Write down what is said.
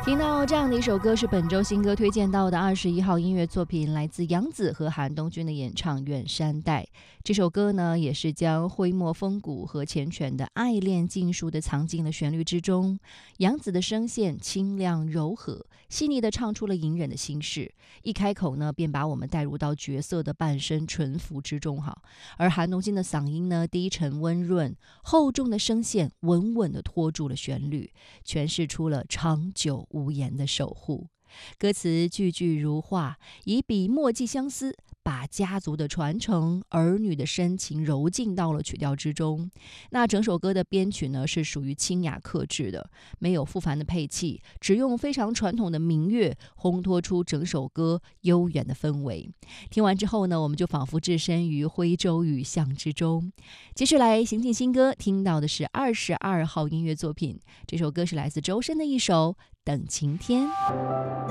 听到这样的一首歌是本周新歌推荐到的21号音乐作品，来自杨紫和韩东君的演唱《远山黛》。这首歌呢，也是将徽墨风骨和缱绻的爱恋尽数的藏进了旋律之中。杨紫的声线清亮柔和，细腻的唱出了隐忍的心事，一开口呢，便把我们带入到角色的半生沉浮之中哈。而韩东君的嗓音呢，低沉温润，厚重的声线稳稳地拖住了旋律，诠释出了长久无言的守护。歌词句句如画，以笔墨迹相思，把家族的传承、儿女的深情揉进到了曲调之中。那整首歌的编曲呢，是属于清雅克制的，没有复繁的配器，只用非常传统的民乐烘托出整首歌悠远的氛围。听完之后呢，我们就仿佛置身于徽州雨巷之中。接下来行进新歌，听到的是22号音乐作品，这首歌是来自周深的一首《等晴天》。